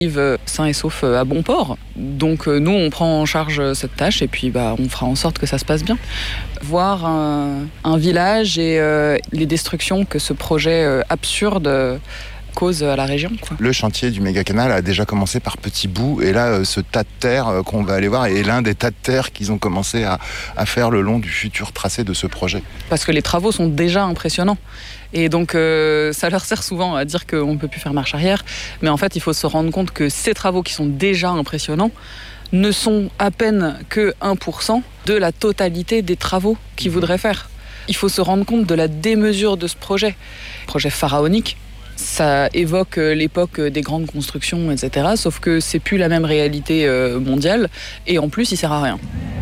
sain et sauf à bon port. Donc nous, on prend en charge cette tâche et puis on fera en sorte que ça se passe bien. Voir un village et les destructions que ce projet absurde cause à la région, quoi. Le chantier du méga-canal a déjà commencé par petits bouts et là, ce tas de terre qu'on va aller voir est l'un des tas de terre qu'ils ont commencé à faire le long du futur tracé de ce projet. Parce que les travaux sont déjà impressionnants. Et donc ça leur sert souvent à dire qu'on ne peut plus faire marche arrière. Mais en fait, il faut se rendre compte que ces travaux qui sont déjà impressionnants ne sont à peine que 1% de la totalité des travaux qu'ils voudraient faire. Il faut se rendre compte de la démesure de ce projet. Projet pharaonique. Ça évoque l'époque des grandes constructions, etc. Sauf que c'est plus la même réalité mondiale. Et en plus, il sert à rien.